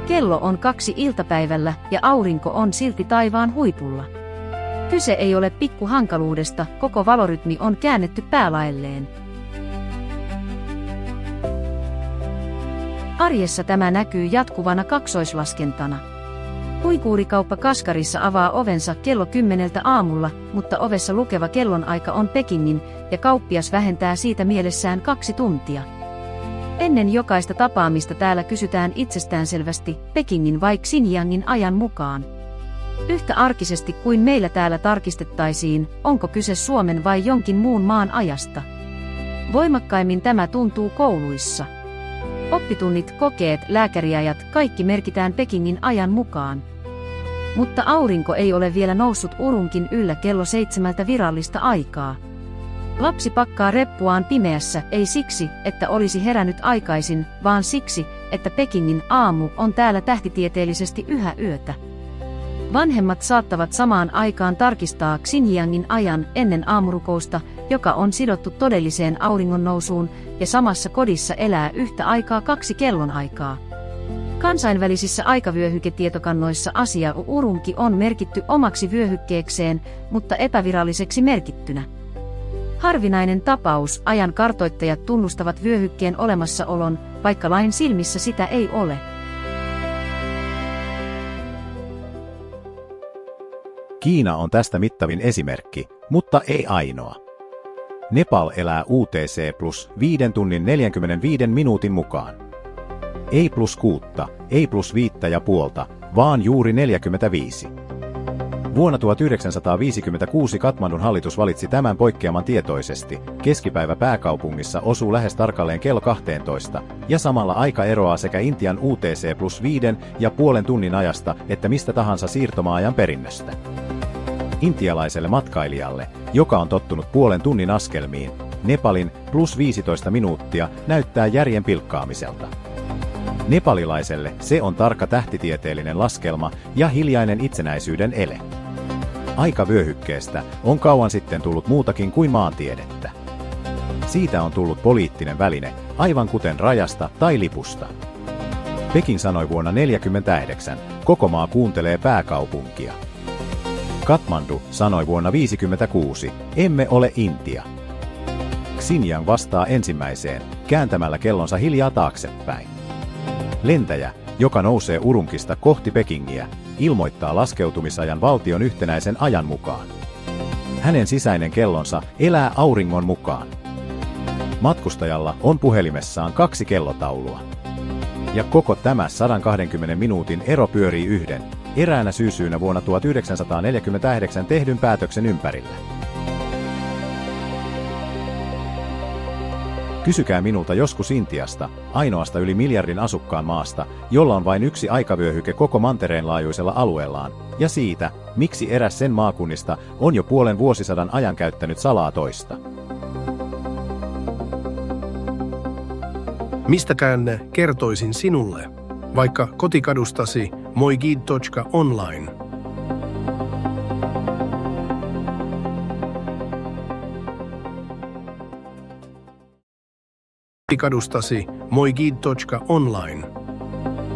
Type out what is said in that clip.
Kello on 2 iltapäivällä ja aurinko on silti taivaan huipulla. Kyse ei ole pikkuhankaluudesta, koko valorytmi on käännetty päälaelleen. Arjessa tämä näkyy jatkuvana kaksoislaskentana. Uiguurikauppa Kasgarissa avaa ovensa kello 10 aamulla, mutta ovessa lukeva kellonaika on Pekingin, ja kauppias vähentää siitä mielessään 2 tuntia. Ennen jokaista tapaamista täällä kysytään itsestäänselvästi Pekingin vai Xinjiangin ajan mukaan. Yhtä arkisesti kuin meillä täällä tarkistettaisiin, onko kyse Suomen vai jonkin muun maan ajasta. Voimakkaimmin tämä tuntuu kouluissa. Oppitunnit, kokeet, lääkäriajat, kaikki merkitään Pekingin ajan mukaan. Mutta aurinko ei ole vielä noussut Urumqin yllä kello 7 virallista aikaa. Lapsi pakkaa reppuaan pimeässä, ei siksi, että olisi herännyt aikaisin, vaan siksi, että Pekingin aamu on täällä tähtitieteellisesti yhä yötä. Vanhemmat saattavat samaan aikaan tarkistaa Xinjiangin ajan ennen aamurukousta, joka on sidottu todelliseen auringonnousuun, ja samassa kodissa elää yhtä aikaa 2 kellonaikaa. Kansainvälisissä aikavyöhyketietokannoissa asia Urumqi on merkitty omaksi vyöhykkeekseen, mutta epäviralliseksi merkittynä. Harvinainen tapaus, ajan kartoittajat tunnustavat vyöhykkeen olemassaolon, vaikka lain silmissä sitä ei ole. Kiina on tästä mittavin esimerkki, mutta ei ainoa. Nepal elää UTC plus 5 tunnin 45 minuutin mukaan. Ei plus 6, ei plus 5,5, vaan juuri 45. Vuonna 1956 Katmandun hallitus valitsi tämän poikkeaman tietoisesti. Keskipäivä pääkaupungissa osuu lähes tarkalleen kello 12, ja samalla aika eroaa sekä Intian UTC plus 5,5 tunnin ajasta että mistä tahansa siirtomaajan perinnöstä. Intialaiselle matkailijalle, joka on tottunut puolen tunnin askelmiin, Nepalin plus 15 minuuttia näyttää järjen pilkkaamiselta. Nepalilaiselle se on tarkka tähtitieteellinen laskelma ja hiljainen itsenäisyyden ele. Aikavyöhykkeestä on kauan sitten tullut muutakin kuin maantiedettä. Siitä on tullut poliittinen väline, aivan kuten rajasta tai lipusta. Peking sanoi vuonna 1949, koko maa kuuntelee pääkaupunkia. Katmandu sanoi vuonna 1956, emme ole Intia. Xinjiang vastaa ensimmäiseen, kääntämällä kellonsa hiljaa taaksepäin. Lentäjä, joka nousee Urumqista kohti Pekingiä, ilmoittaa laskeutumisajan valtion yhtenäisen ajan mukaan. Hänen sisäinen kellonsa elää auringon mukaan. Matkustajalla on puhelimessaan 2 kellotaulua. Ja koko tämä 120 minuutin ero pyörii eräänä syysyynä vuonna 1949 tehdyn päätöksen ympärillä. Kysykää minulta joskus Intiasta, ainoasta yli miljardin asukkaan maasta, jolla on vain yksi aikavyöhyke koko mantereen laajuisella alueellaan, ja siitä, miksi eräs sen maakunnista on jo puolen vuosisadan ajan käyttänyt salaa toista. Mistäkään kertoisin sinulle, vaikka kotikadustasi moigid.online. Kotikadustasi moigid.online.